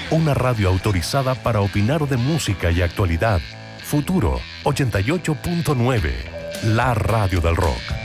Una radio autorizada para opinar de música y actualidad. Futuro 88.9, la radio del rock.